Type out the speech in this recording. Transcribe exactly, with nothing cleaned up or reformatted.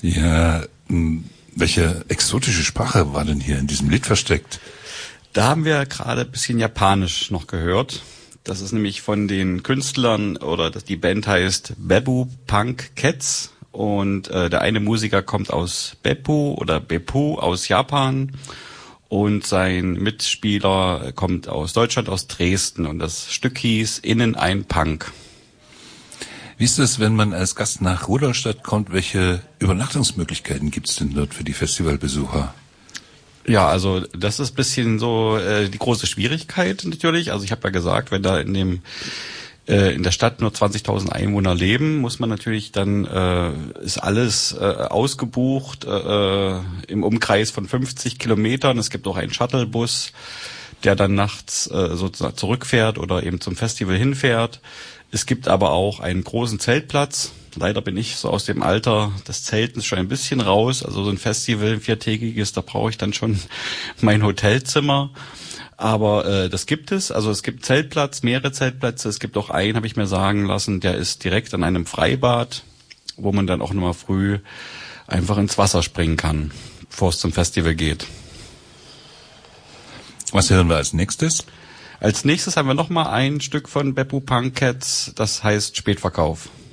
Ja, m, welche exotische Sprache war denn hier in diesem Lied versteckt? Da haben wir gerade ein bisschen Japanisch noch gehört. Das ist nämlich von den Künstlern, oder das, die Band heißt Beppu Punk Cats. Und äh, der eine Musiker kommt aus Beppu oder Beppu aus Japan. Und sein Mitspieler kommt aus Deutschland, aus Dresden. Und das Stück hieß Innen ein Punk. Wie ist es, wenn man als Gast nach Rudolstadt kommt? Welche Übernachtungsmöglichkeiten gibt es denn dort für die Festivalbesucher? Ja, also das ist ein bisschen so äh, die große Schwierigkeit natürlich. Also ich habe ja gesagt, wenn da in dem äh, in der Stadt nur zwanzigtausend Einwohner leben, muss man natürlich dann, äh, ist alles äh, ausgebucht äh, im Umkreis von fünfzig Kilometern. Es gibt auch einen Shuttlebus, der dann nachts äh, sozusagen zurückfährt oder eben zum Festival hinfährt. Es gibt aber auch einen großen Zeltplatz. Leider bin ich so aus dem Alter des Zeltens schon ein bisschen raus. Also so ein Festival, ein viertägiges, da brauche ich dann schon mein Hotelzimmer. Aber äh, das gibt es. Also es gibt Zeltplatz, mehrere Zeltplätze. Es gibt auch einen, habe ich mir sagen lassen, der ist direkt an einem Freibad, wo man dann auch nochmal früh einfach ins Wasser springen kann, bevor es zum Festival geht. Was hören wir als nächstes? Als nächstes haben wir nochmal ein Stück von Beppu Punk Cats, das heißt Spätverkauf.